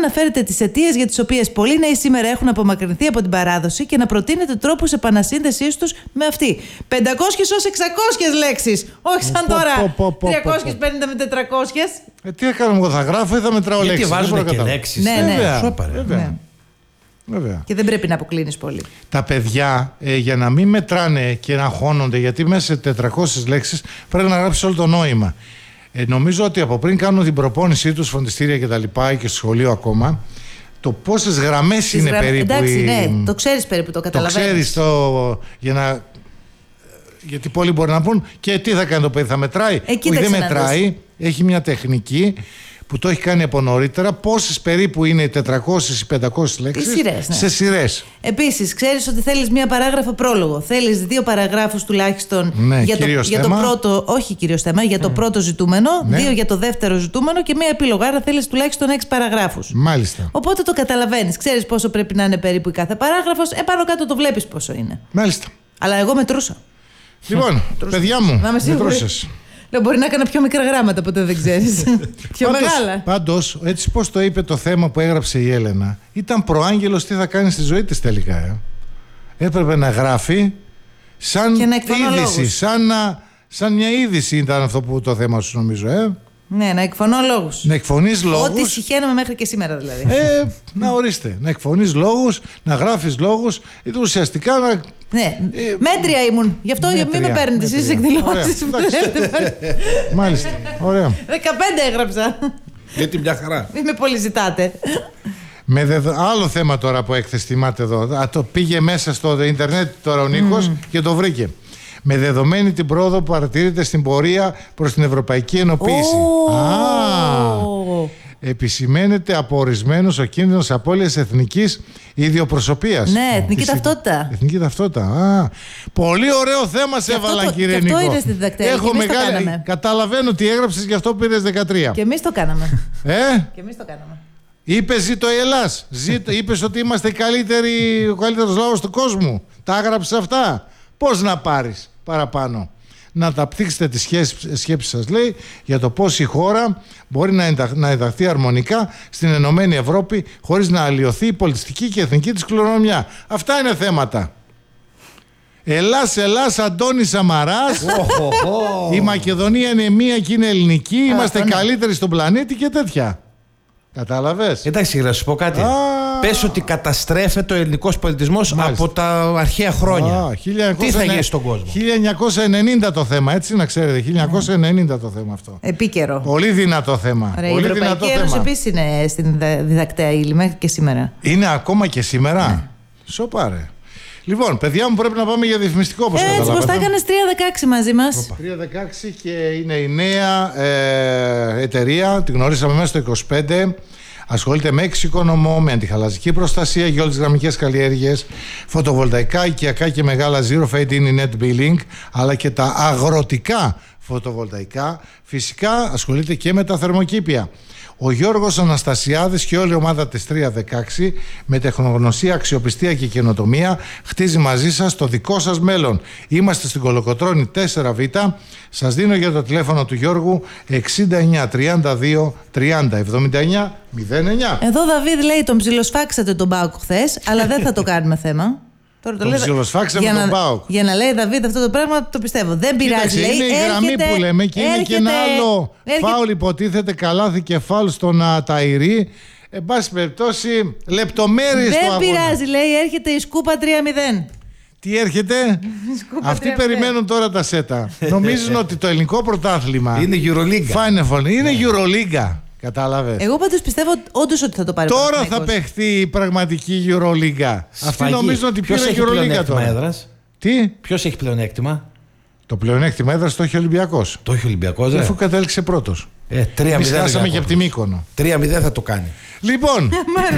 αναφέρετε τις αιτίες για τις οποίες πολλοί νέοι σήμερα έχουν απομακρυνθεί από την παράδοση και να προτείνετε τρόπους επανασύνδεσής τους με αυτή. 500 ως 600 λέξεις. Όχι σαν τώρα 350 με 400. Τι έκανα εγώ, θα γράφω ή θα μετράω λέξεις? Γιατί βάζουν και λέξεις. Βέβαια. Και δεν πρέπει να αποκλίνεις πολύ. Τα παιδιά για να μην μετράνε και να αγχώνονται, γιατί μέσα σε 400 λέξεις πρέπει να γράψεις όλο το νόημα. Νομίζω ότι από πριν κάνουν την προπόνησή τους, φροντιστήρια και τα λοιπά, και στο σχολείο ακόμα, το πόσες γραμμές είναι περίπου. Εντάξει, ναι, το ξέρεις περίπου, το καταλαβαίνεις. Το ξέρεις γιατί πολλοί μπορεί να πούν, και τι θα κάνει το παιδί, θα μετράει? Όχι, δεν μετράει. Έχει μια τεχνική που το έχει κάνει από νωρίτερα. Πόσες περίπου είναι οι 400 ή 500 λέξεις σειρές, ναι. Σε σειρές. Επίσης, ξέρεις ότι θέλεις μία παράγραφο πρόλογο. Θέλεις 2 παραγράφους τουλάχιστον, ναι, για το πρώτο, όχι κυρίως θέμα, για το πρώτο ζητούμενο, ναι. 2 για το δεύτερο ζητούμενο και μία επίλογο. Άρα θέλεις τουλάχιστον 6 παραγράφους. Μάλιστα. Οπότε το καταλαβαίνεις. Ξέρεις πόσο πρέπει να είναι περίπου η κάθε παράγραφος. Επάνω κάτω το βλέπεις πόσο είναι. Μάλιστα. Αλλά εγώ μετρούσα. Λοιπόν, παιδιά μου, μετρούσες. Μπορεί να έκανα πιο μικρά γράμματα, ποτέ δεν ξέρεις. Πιο μεγάλα. Πάντως, έτσι πώς το είπε το θέμα που έγραψε η Έλενα, ήταν προάγγελος τι θα κάνει στη ζωή της τελικά. Έπρεπε να γράφει σαν είδηση, σαν μια είδηση ήταν αυτό που το θέμα σου, νομίζω. Ναι, να εκφωνώ λόγους. Να εκφωνείς λόγους. Ό,τι συχαίνομαι μέχρι και σήμερα δηλαδή. Να ορίστε. Να εκφωνείς λόγους, να γράφεις λόγους. Ουσιαστικά να. Ναι, μέτρια ήμουν. Γι' αυτό μην με παίρνετε εσείς εκδηλώσεις. Μάλιστα. Ωραία. 15 έγραψα. Γιατί μια χαρά. Μην με πολύ ζητάτε. Άλλο θέμα τώρα που έκθεση θυμάται εδώ. Το πήγε μέσα στο ίντερνετ τώρα ο Νίκος και το βρήκε. Με δεδομένη την πρόοδο που παρατηρείται στην πορεία προς την ευρωπαϊκή ενοποίηση. Επισημαίνεται από ορισμένους ο κίνδυνος απώλειας εθνικής ιδιοπροσωπείας. Ναι, εθνική ταυτότητα. Εθνική ταυτότητα. Πολύ ωραίο θέμα σε έβαλαν, κύριε Νίκο. Αυτό είναι στη διδακτέα. Έχω μεγάλη. Καταλαβαίνω τι έγραψες, γι' αυτό πήρες 13. Και εμείς το κάναμε. Και εμείς το κάναμε. Είπε ζήτω η Ελλάς. Είπες ότι είμαστε ο καλύτερος λαός του κόσμου. Τα έγραψες αυτά. Πώς να πάρεις παραπάνω? Να ταπτύξετε τις σκέψεις σας, λέει, για το πώς η χώρα μπορεί να ενταχθεί αρμονικά στην Ενωμένη Ευρώπη χωρίς να αλλοιωθεί η πολιτιστική και εθνική της κληρονομιά. Αυτά είναι θέματα. Ελλάς, Αντώνης Σαμαράς. Η Μακεδονία είναι μία και είναι ελληνική. Είμαστε καλύτεροι στον πλανήτη και τέτοια. Κατάλαβες? Εντάξει, να σου πω κάτι. Πες ότι καταστρέφεται ο ελληνικός πολιτισμός από τα αρχαία χρόνια. Τι θα γίνει στον κόσμο? 1990 το θέμα, έτσι να ξέρετε. 1990 το θέμα αυτό. Επίκαιρο. Πολύ δυνατό θέμα. Ωραία, η Ευρωπαϊκή Ένωση επίσης είναι στην διδακτέα ύλη μέχρι και σήμερα. Είναι ακόμα και σήμερα. Ναι. Σοπάρε. Λοιπόν, παιδιά μου, πρέπει να πάμε για διαφημιστικό, όπως καταλάβατε. Έτσι, πως τα έκανες 3-16 μαζί μας. 3-16 και είναι η νέα εταιρεία, την γνωρίσαμε μέσα στο 25. Ασχολείται με εξοικονομό, με αντιχαλαζική προστασία για όλες τις γραμμικές καλλιέργειες, φωτοβολταϊκά, οικιακά και μεγάλα zero fade in net billing, αλλά και τα αγροτικά φωτοβολταϊκά. Φυσικά ασχολείται και με τα θερμοκήπια. Ο Γιώργος Αναστασιάδης και όλη η ομάδα της 316 με τεχνογνωσία, αξιοπιστία και καινοτομία χτίζει μαζί σας το δικό σας μέλλον. Είμαστε στην Κολοκοτρώνη 4Β. Σας δίνω για το τηλέφωνο του Γιώργου 69 32 30 79 09. Εδώ Δαβίδ λέει τον ψιλοσφάξατε τον ΠΑΟΚ χθες, αλλά δεν θα το κάνουμε θέμα. Τώρα το ψιλοσφάξαμε τον ΠΑΟΚ. Για να λέει Δαβίδ αυτό το πράγμα το πιστεύω. Δεν πειράζει. Είναι η γραμμή που λέμε και είναι και ένα άλλο φάουλ, υποτίθεται καλάθι και φάουλ στον Ταϊρή. Εν πάση περιπτώσει, λεπτομέρειες του αγώνα. Δεν πειράζει, λέει, έρχεται η σκούπα 3-0. Τι έρχεται? Αυτοί περιμένουν τώρα τα σέτα. Νομίζουν ότι το ελληνικό πρωτάθλημα είναι Euroleague. Είναι Euroleague. Κατάλαβες. Εγώ πάντως πιστεύω όντως ότι θα το πάρει. Τώρα θα παιχθεί η πραγματική Euroleague. Αυτοί νομίζουν ότι ποιος έχει Euroleague τώρα. Έδρας? Τι? Ποιος έχει πλεονέκτημα? Το πλεονέκτημα έδρας το έχει ο Ολυμπιακός. Το έχει ο Ολυμπιακός, ρε. Αφού κατέληξε πρώτος. 3-0. Εμείς χάσαμε και από τη Μύκονο. 3-0 θα το κάνει. Λοιπόν.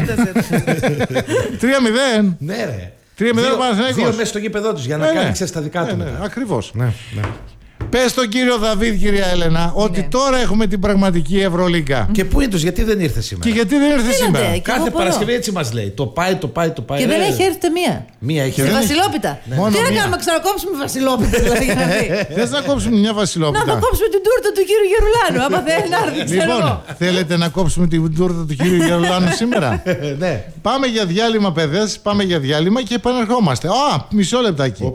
3-0. Ναι, ρε. 3-0 ο Παναθηναϊκός. 2 μέσα στο γήπεδό τους για να κάνει τα δικά του. Ακριβώς. Πες τον κύριο Δαβίδ, κυρία Έλενα, ότι τώρα έχουμε την πραγματική Ευρωλίγκα. Και πού είναι το, γιατί δεν ήρθε σήμερα? Και γιατί δεν ήρθε σήμερα? Κάθε Παρασκευή έτσι μας λέει. Το πάει. Και δεν έχει έρθει μία. Μία έχει έρθει. Βασιλόπιτα. Τι να κάνουμε, ξανακόψουμε Βασιλόπιτα, δηλαδή. Θες να κόψουμε μια Βασιλόπιτα? Να κόψουμε την τούρτα του κύριου Γερουλάνου. Άμα θέλει να έρθει, ξέρω εγώ. Λοιπόν, θέλετε να κόψουμε την τούρτα του κύριου Γερουλάνου σήμερα? Ναι. Πάμε για διάλειμμα, παιδες. Πάμε για διάλειμμα και επανερχόμαστε. Μισό λεπτάκι.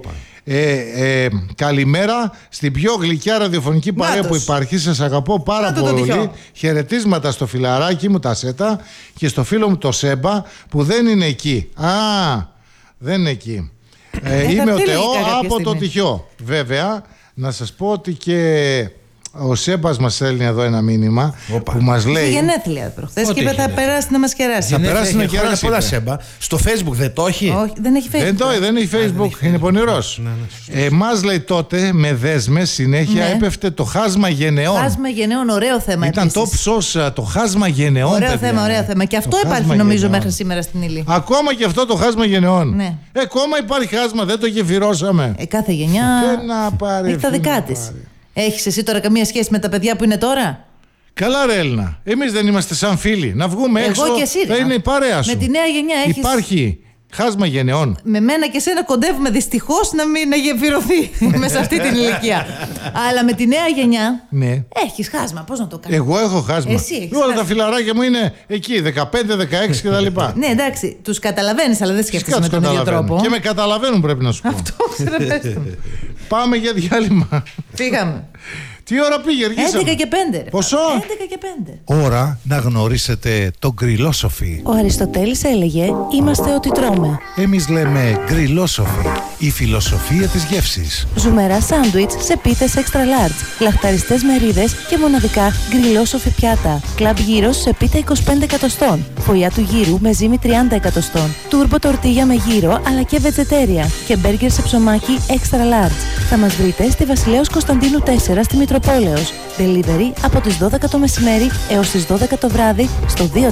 Καλημέρα στην πιο γλυκιά ραδιοφωνική παρέα που υπάρχει. Σας αγαπώ πάρα πολύ. Χαιρετίσματα στο φιλαράκι μου τα Σέτα και στο φίλο μου το Σέμπα που δεν είναι εκεί. Δεν είναι εκεί. Είμαι ο Τεό από το Τυχιό. Βέβαια, να σας πω ότι και ο Σέμπας μας στέλνει εδώ ένα μήνυμα που μας λέει. Είχε γενέθλια προχθές και είπε θα περάσει να μας κεράσει. Θα περάσει να κεράσει. Πολλά Σέμπα. Στο Facebook δεν το έχει? Όχι, δεν έχει Facebook. Δεν έχει Facebook, είναι πονηρός. Μας λέει τότε με δέσμες συνέχεια έπεφτε το χάσμα γενεών. Χάσμα γενεών, ωραίο θέμα. Ήταν top sauce το χάσμα γενεών. Ωραίο θέμα. Και αυτό υπάρχει νομίζω μέχρι σήμερα στην ύλη. Ακόμα και αυτό το χάσμα γενεών. Ακόμα υπάρχει χάσμα, δεν το γεφυρώσαμε. Κάθε γενιά έχει τα δικά της. Έχεις εσύ τώρα καμία σχέση με τα παιδιά που είναι τώρα? Καλά ρε Έλληνα, εμείς δεν είμαστε σαν φίλοι. Να βγούμε έξω, και εσύ, θα είναι η παρέα σου. Με τη νέα γενιά έχεις... Υπάρχει χάσμα γενεών. Με μένα και εσένα κοντεύουμε δυστυχώς να γεφυρωθεί μέσα σε αυτή την ηλικία. Αλλά με τη νέα γενιά έχεις χάσμα, πώς να το κάνεις? Εγώ έχω χάσμα. Εσύ έχεις όλα τα φιλαράκια μου είναι εκεί, 15, 16 κτλ. Ναι, εντάξει, τους καταλαβαίνεις, αλλά δεν σκέφτεσαι με τον ίδιο τρόπο. Και με καταλαβαίνουν, πρέπει να σου πω. Αυτό ξέρω. Πάμε για διάλειμμα. Φύγαμε. Τι ώρα πήγε, αργήσαμε? 11 και 5. Πόσο? 11 και 5. Ώρα να γνωρίσετε τον γκριλόσοφι. Ο Αριστοτέλης έλεγε «Είμαστε ό,τι τρώμε». Εμείς λέμε γκριλόσοφι, η φιλοσοφία της γεύσης. Ζουμερά σάντουιτς σε πίτες extra large, λαχταριστές μερίδες και μοναδικά γκριλόσοφι πιάτα. Κλαμπ γύρος σε πίτα 25 εκατοστών. Φωλιά του γύρου με ζύμη 30 εκατοστών. Τούρμπο τορτίγια με γύρο αλλά και βετζετέρια. Και μπέργκερ σε ψωμάκι extra large. Θα μας βρείτε στη Βασιλέως Κωνσταντίνου 4 στη Μητροπόλεως. Delivery από τις 12 το μεσημέρι έως τις 12 το βράδυ στο 24670 26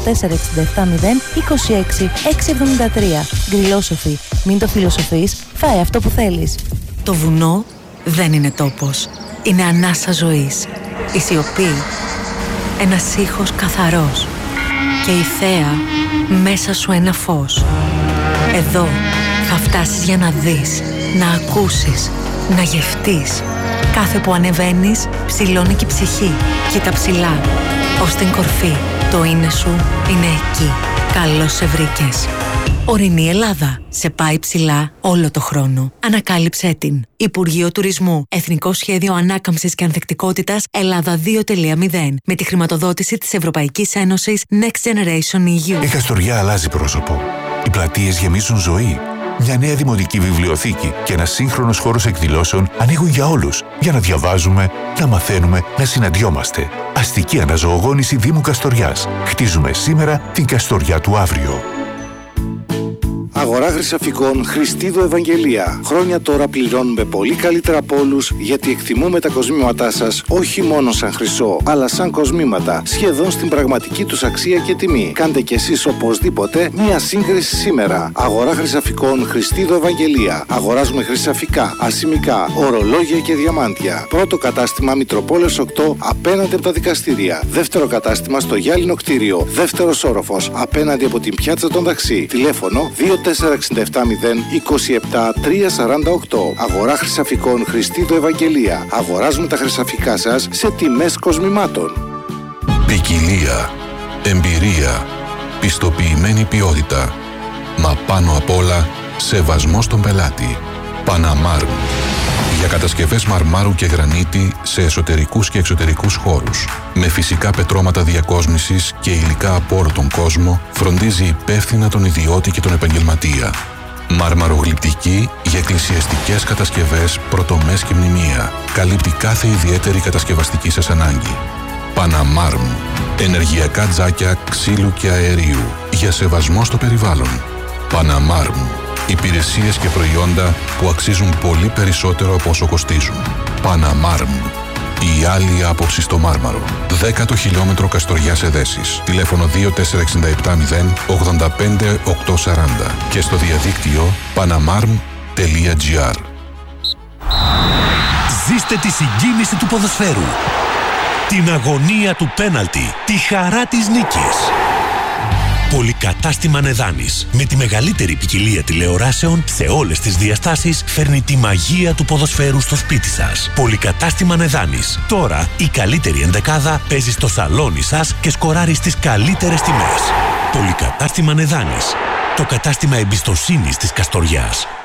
673. Γκριλόσοφι. Μην το φιλοσοφείς, φάε αυτό που θέλεις. Το βουνό δεν είναι τόπος. Είναι ανάσα ζωής. Η σιωπή. Ένας ήχος καθαρός. Και η θέα μέσα σου ένα φως. Εδώ θα φτάσεις για να δεις, να ακούσεις, να γευτείς. Κάθε που ανεβαίνεις, ψηλώνει και η ψυχή. Κοίτα ψηλά, ως την κορφή. Το είναι σου είναι εκεί. Καλώς σε βρήκες. Ορεινή Ελλάδα. Σε πάει ψηλά όλο το χρόνο. Ανακάλυψέ την. Υπουργείο Τουρισμού. Εθνικό Σχέδιο Ανάκαμψης και Ανθεκτικότητας Ελλάδα 2.0. Με τη χρηματοδότηση της Ευρωπαϊκής Ένωσης Next Generation EU. Η Καστοριά αλλάζει πρόσωπο. Οι πλατείες γεμίζουν ζωή. Μια νέα δημοτική βιβλιοθήκη και ένας σύγχρονος χώρος εκδηλώσεων ανοίγουν για όλους. Για να διαβάζουμε, να μαθαίνουμε, να συναντιόμαστε. Αστική αναζωογόνηση Δήμου Καστοριάς. Χτίζουμε σήμερα την Καστοριά του αύριο. Αγορά Χρυσαφικών Χριστίδο Ευαγγελία. Χρόνια τώρα πληρώνουμε πολύ καλύτερα από όλους, γιατί εκτιμούμε τα κοσμήματά σας όχι μόνο σαν χρυσό, αλλά σαν κοσμήματα, σχεδόν στην πραγματική τους αξία και τιμή. Κάντε κι εσείς οπωσδήποτε μία σύγκριση σήμερα. Αγορά Χρυσαφικών Χριστίδο Ευαγγελία. Αγοράζουμε χρυσαφικά, ασημικά, ορολόγια και διαμάντια. Πρώτο κατάστημα Μητροπόλεως 8 απέναντι από τα δικαστήρια. Δεύτερο κατάστημα στο Γυάλινο κτίριο. Δεύτερος όροφος απέναντι από την πιάτσα των Δαξί. Τηλέφωνο 2467 027 348. Αγορά Χρυσαφικών Χριστίδο Ευαγγελία. Αγοράζουμε τα χρυσαφικά σας σε τιμές κοσμημάτων. Ποικιλία, εμπειρία, πιστοποιημένη ποιότητα. Μα πάνω απ' όλα, σεβασμό στον πελάτη. Παναμάρμ. Για κατασκευές μαρμάρου και γρανίτη σε εσωτερικούς και εξωτερικούς χώρους. Με φυσικά πετρώματα διακόσμησης και υλικά από όλο τον κόσμο, φροντίζει υπεύθυνα τον ιδιώτη και τον επαγγελματία. Μαρμαρογλυπτική για εκκλησιαστικές κατασκευές, πρωτομές και μνημεία. Καλύπτει κάθε ιδιαίτερη κατασκευαστική σας ανάγκη. Παναμάρμ. Ενεργειακά τζάκια ξύλου και αερίου. Για σεβασμό στο περιβάλλον. Παναμάρμ. Υπηρεσίες και προϊόντα που αξίζουν πολύ περισσότερο από όσο κοστίζουν. Παναμάρμ. Η άλλη άποψη στο μάρμαρο. 10ο χιλιόμετρο Καστοριάς Εδέσης. Τηλέφωνο 2467 0 85 840 και στο διαδίκτυο panamarm.gr. Ζήστε τη συγκίνηση του ποδοσφαίρου, την αγωνία του πέναλτι, τη χαρά της νίκης. Πολυκατάστημα Νεδάνης, με τη μεγαλύτερη ποικιλία τηλεοράσεων σε όλες τις διαστάσεις, φέρνει τη μαγεία του ποδοσφαίρου στο σπίτι σας. Πολυκατάστημα Νεδάνης. Τώρα η καλύτερη ενδεκάδα παίζει στο σαλόνι σας και σκοράρει στις καλύτερες τιμές. Πολυκατάστημα Νεδάνης. Το κατάστημα εμπιστοσύνης της Καστοριάς.